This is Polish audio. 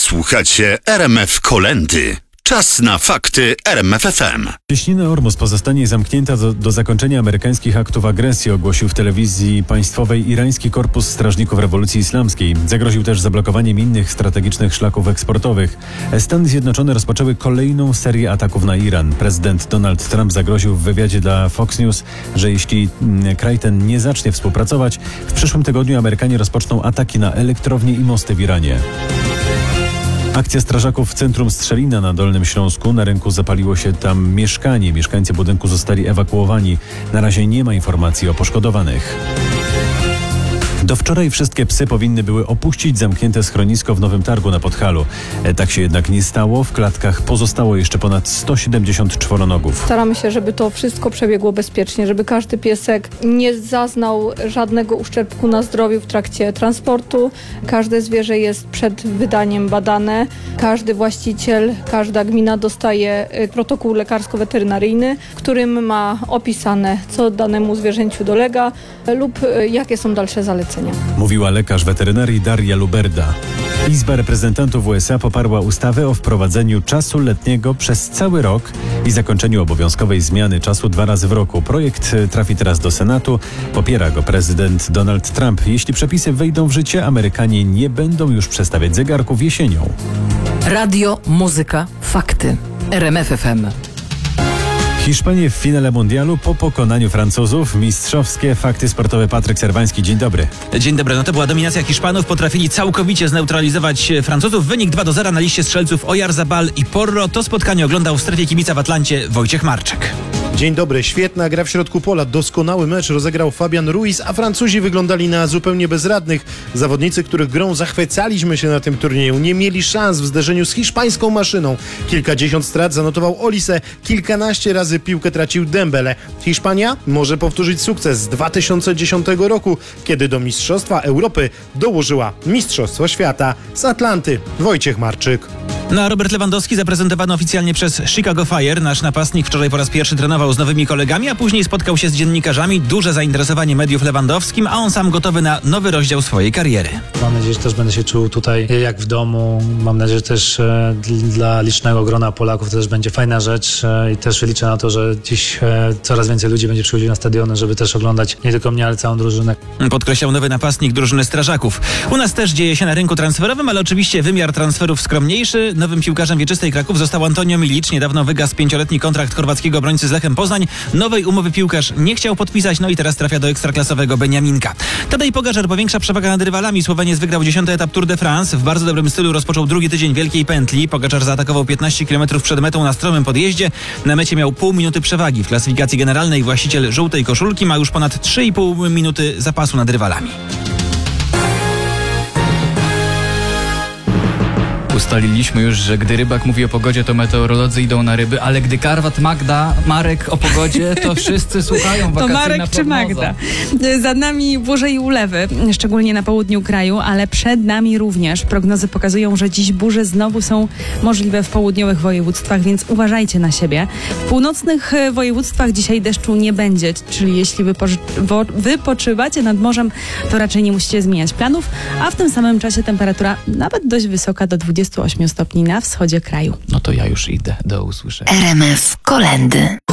Słuchacie RMF Kolendy. Czas na fakty RMF FM. Cieśnina Ormus pozostanie zamknięta do zakończenia amerykańskich aktów agresji, ogłosił w telewizji państwowej irański Korpus Strażników Rewolucji Islamskiej. Zagroził też zablokowaniem innych strategicznych szlaków eksportowych. Stany Zjednoczone rozpoczęły kolejną serię ataków na Iran. Prezydent Donald Trump zagroził w wywiadzie dla Fox News, że jeśli kraj ten nie zacznie współpracować, w przyszłym tygodniu Amerykanie rozpoczną ataki na elektrownie i mosty w Iranie. Akcja strażaków w centrum Strzelina na Dolnym Śląsku. Na rynku zapaliło się tam mieszkanie. Mieszkańcy budynku zostali ewakuowani. Na razie nie ma informacji o poszkodowanych. Do wczoraj wszystkie psy powinny były opuścić zamknięte schronisko w Nowym Targu na Podhalu. Tak się jednak nie stało. W klatkach pozostało jeszcze ponad 170 czworonogów. Staramy się, żeby to wszystko przebiegło bezpiecznie, żeby każdy piesek nie zaznał żadnego uszczerbku na zdrowiu w trakcie transportu. Każde zwierzę jest przed wydaniem badane. Każdy właściciel, każda gmina dostaje protokół lekarsko-weterynaryjny, w którym ma opisane, co danemu zwierzęciu dolega lub jakie są dalsze zalecenia. Mówiła lekarz weterynarii Daria Luberda. Izba Reprezentantów USA poparła ustawę o wprowadzeniu czasu letniego przez cały rok i zakończeniu obowiązkowej zmiany czasu 2 razy w roku. Projekt trafi teraz do Senatu. Popiera go prezydent Donald Trump. Jeśli przepisy wejdą w życie, Amerykanie nie będą już przestawiać zegarków jesienią. Radio, muzyka, fakty. RMF FM. Hiszpanie w finale mundialu po pokonaniu Francuzów. Mistrzowskie fakty sportowe. Patryk Serwański, dzień dobry. Dzień dobry. No to była dominacja Hiszpanów. Potrafili całkowicie zneutralizować Francuzów. Wynik 2-0 na liście strzelców Oyarzabal i Porro. To spotkanie oglądał w strefie kibica w Atlancie Wojciech Marczek. Dzień dobry. Świetna gra w środku pola. Doskonały mecz rozegrał Fabian Ruiz, a Francuzi wyglądali na zupełnie bezradnych. Zawodnicy, których grą zachwycaliśmy się na tym turnieju, nie mieli szans w zderzeniu z hiszpańską maszyną. Kilkadziesiąt strat zanotował Olise, kilkanaście razy piłkę tracił Dembele. Hiszpania może powtórzyć sukces z 2010 roku, kiedy do Mistrzostwa Europy dołożyła Mistrzostwo Świata. Z Atlanty Wojciech Marczyk. No a Robert Lewandowski zaprezentowany oficjalnie przez Chicago Fire. Nasz napastnik wczoraj po raz pierwszy trenował z nowymi kolegami, a później spotkał się z dziennikarzami. Duże zainteresowanie mediów Lewandowskim, a on sam gotowy na nowy rozdział swojej kariery. Mam nadzieję, że też będę się czuł tutaj jak w domu. Mam nadzieję, że też dla licznego grona Polaków to też będzie fajna rzecz i też liczę na to, że dziś coraz więcej ludzi będzie przychodziło na stadiony, żeby też oglądać nie tylko mnie, ale całą drużynę. Podkreślał nowy napastnik drużyny Strażaków. U nas też dzieje się na rynku transferowym, ale oczywiście wymiar transferów skromniejszy. Nowym piłkarzem Wieczystej Kraków został Antonio Milic. Niedawno wygasł 5-letni kontrakt chorwackiego obrońcy z Lechem Poznań. Nowej umowy piłkarz nie chciał podpisać, no i teraz trafia do ekstraklasowego Beniaminka. Tadej Pogaczar powiększa przewagę nad rywalami. Słoweniec wygrał 10. etap Tour de France. W bardzo dobrym stylu rozpoczął drugi tydzień Wielkiej Pętli. Pogaczar zaatakował 15 km przed metą na stromym podjeździe. Na mecie miał pół minuty przewagi. W klasyfikacji generalnej właściciel żółtej koszulki ma już ponad 3,5 minuty zapasu nad rywalami. Ustaliliśmy już, że gdy rybak mówi o pogodzie, to meteorolodzy idą na ryby, ale gdy Karwat, Magda, Marek o pogodzie, to wszyscy słuchają. To Marek czy Magda? Za nami burze i ulewy, szczególnie na południu kraju, ale przed nami również. Prognozy pokazują, że dziś burze znowu są możliwe w południowych województwach, więc uważajcie na siebie. W północnych województwach dzisiaj deszczu nie będzie, czyli jeśli wypoczywacie nad morzem, to raczej nie musicie zmieniać planów, a w tym samym czasie temperatura nawet dość wysoka, do 28 stopni na wschodzie kraju. No to ja już idę. Do usłyszenia. RMF Kolendy.